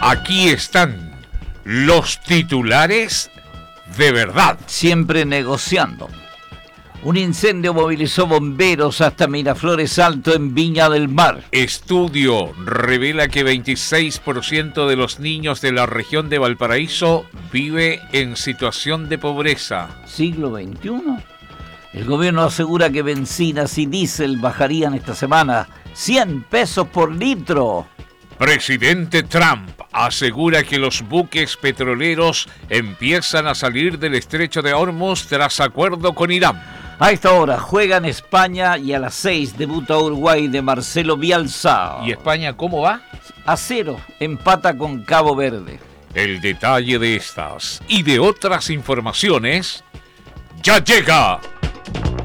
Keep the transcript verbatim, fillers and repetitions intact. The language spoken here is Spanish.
Aquí están los titulares de verdad. Siempre negociando. Un incendio movilizó bomberos hasta Miraflores Alto en Viña del Mar. Estudio revela que veintiséis por ciento de los niños de la región de Valparaíso vive en situación de pobreza. ¿Siglo veintiuno? El gobierno asegura que bencinas y diésel bajarían esta semana cien pesos por litro. Presidente Trump asegura que los buques petroleros empiezan a salir del estrecho de Hormuz tras acuerdo con Irán. A esta hora juegan España y a las seis debuta Uruguay de Marcelo Bielsa. ¿Y España cómo va? A cero, empata con Cabo Verde. El detalle de estas y de otras informaciones ya llega